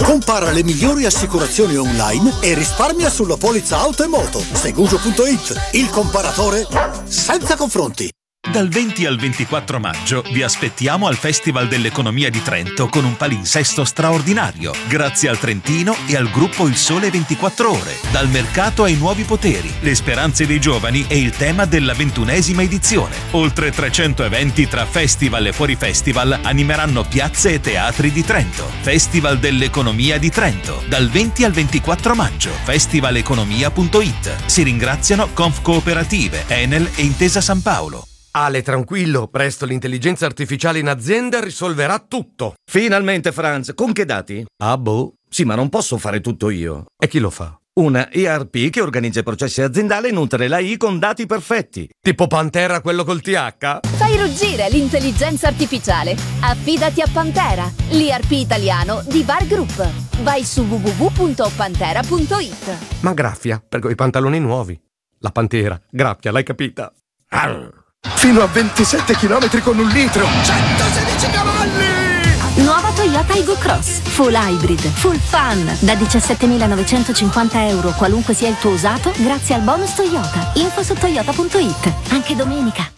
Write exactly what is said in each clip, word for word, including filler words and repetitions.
Compara le migliori assicurazioni online e risparmia sulla polizza auto e moto. Seguso punto it, il comparatore senza confronti. Dal venti al ventiquattro maggio vi aspettiamo al Festival dell'Economia di Trento con un palinsesto straordinario, grazie al Trentino e al gruppo Il Sole ventiquattro Ore. Dal mercato ai nuovi poteri, le speranze dei giovani e il tema della ventunesima edizione. Oltre trecento eventi tra festival e fuori festival animeranno piazze e teatri di Trento. Festival dell'Economia di Trento, dal venti al ventiquattro maggio, festivaleconomia punto it. Si ringraziano Conf Cooperative, Enel e Intesa San Paolo. Ale, tranquillo, presto l'intelligenza artificiale in azienda risolverà tutto. Finalmente, Franz, con che dati? Ah, boh. Sì, ma non posso fare tutto io. E chi lo fa? Una E R P che organizza i processi aziendali e nutre l'A I con dati perfetti. Tipo Pantera, quello col T H? Fai ruggire l'intelligenza artificiale. Affidati a Pantera, l'E R P italiano di Bar Group. Vai su w w w punto pantera punto it. Ma graffia, per quei pantaloni nuovi. La Pantera, graffia, l'hai capita? Arr. Fino a ventisette chilometri con un litro, centosedici cavalli! Nuova Toyota Aygo Cross, full hybrid, full fun, da diciassettemilanovecentocinquanta euro qualunque sia il tuo usato, grazie al bonus Toyota. Info su toyota punto it, anche domenica.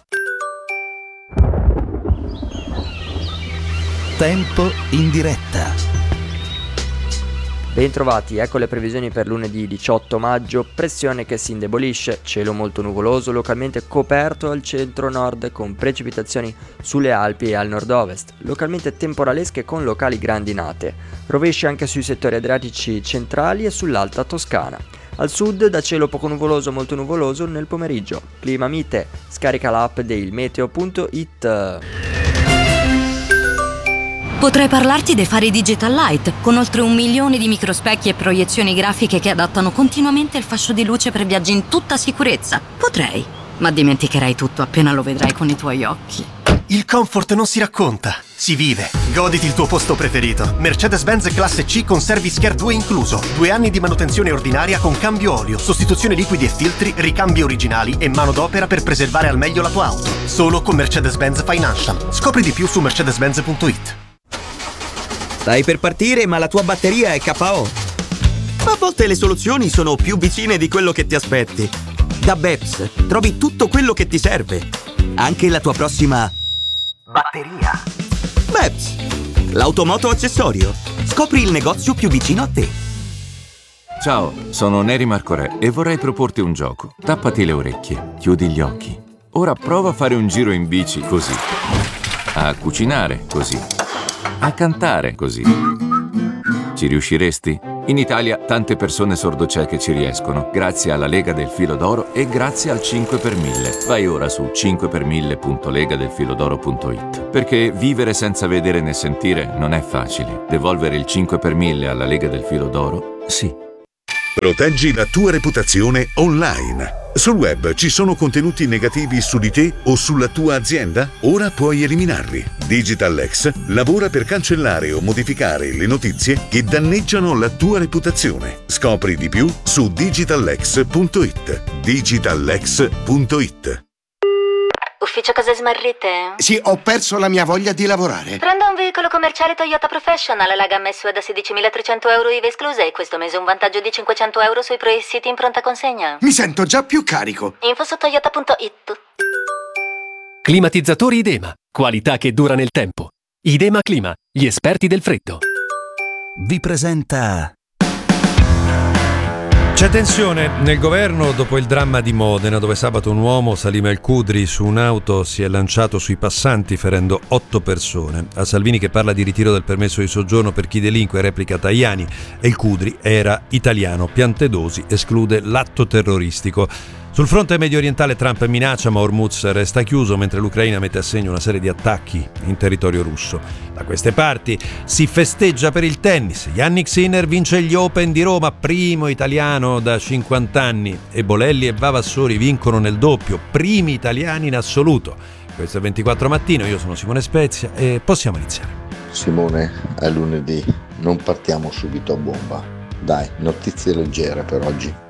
Tempo in diretta. Bentrovati, ecco le previsioni per lunedì diciotto maggio. Pressione che si indebolisce, cielo molto nuvoloso, localmente coperto al centro-nord con precipitazioni sulle Alpi e al nord-ovest, localmente temporalesche con locali grandinate, rovesci anche sui settori adriatici centrali e sull'alta Toscana. Al sud da cielo poco nuvoloso molto nuvoloso nel pomeriggio. Clima mite, scarica l'app di il meteo punto it. Potrei parlarti dei fari Digital Light, con oltre un milione di microspecchi e proiezioni grafiche che adattano continuamente il fascio di luce per viaggi in tutta sicurezza. Potrei, ma dimenticherai tutto appena lo vedrai con i tuoi occhi. Il comfort non si racconta, si vive. Goditi il tuo posto preferito. Mercedes-Benz Classe C con Service Care due incluso. Due anni di manutenzione ordinaria con cambio olio, sostituzione liquidi e filtri, ricambi originali e manodopera per preservare al meglio la tua auto. Solo con Mercedes-Benz Financial. Scopri di più su mercedes benz punto it. Stai per partire, ma la tua batteria è K O. A volte le soluzioni sono più vicine di quello che ti aspetti. Da Beps trovi tutto quello che ti serve, anche la tua prossima batteria. Beps, l'automoto accessorio. Scopri il negozio più vicino a te. Ciao, sono Neri Marco Re e vorrei proporti un gioco. Tappati le orecchie, chiudi gli occhi. Ora prova a fare un giro in bici così. A cucinare così. A cantare così. Ci riusciresti? In Italia tante persone sordocieche ci riescono, grazie alla Lega del Filo d'Oro e grazie al cinque per mille. Vai ora su cinque per mille punto lega del filo d'oro punto it. Perché vivere senza vedere né sentire non è facile. Devolvere il cinque per mille alla Lega del Filo d'Oro? Sì. Proteggi la tua reputazione online. Sul web ci sono contenuti negativi su di te o sulla tua azienda? Ora puoi eliminarli. DigitalX lavora per cancellare o modificare le notizie che danneggiano la tua reputazione. Scopri di più su digitalx punto it. digitalx punto it. Ufficio cose smarrite? Sì, ho perso la mia voglia di lavorare. Prendo un veicolo commerciale Toyota Professional, la gamma S U V da sedicimilatrecento euro I V A escluse e questo mese un vantaggio di cinquecento euro sui pre-siti in pronta consegna. Mi sento già più carico. Info su toyota punto it. Climatizzatori Idema, qualità che dura nel tempo. Idema Clima, gli esperti del freddo. Vi presenta... C'è tensione nel governo dopo il dramma di Modena, dove sabato un uomo, Salim El Khudri, su un'auto si è lanciato sui passanti ferendo otto persone. A Salvini, che parla di ritiro del permesso di soggiorno per chi delinque, replica Tajani: El Khudri era italiano, Piantedosi esclude l'atto terroristico. Sul fronte medio orientale Trump minaccia, ma Hormuz resta chiuso, mentre l'Ucraina mette a segno una serie di attacchi in territorio russo. Da queste parti si festeggia per il tennis. Jannik Sinner vince gli Open di Roma, primo italiano da cinquanta anni, e Bolelli e Vavassori vincono nel doppio, primi italiani in assoluto. Questo è ventiquattro mattino, io sono Simone Spezia e possiamo iniziare. Simone, è lunedì, non partiamo subito a bomba. Dai, notizie leggere per oggi.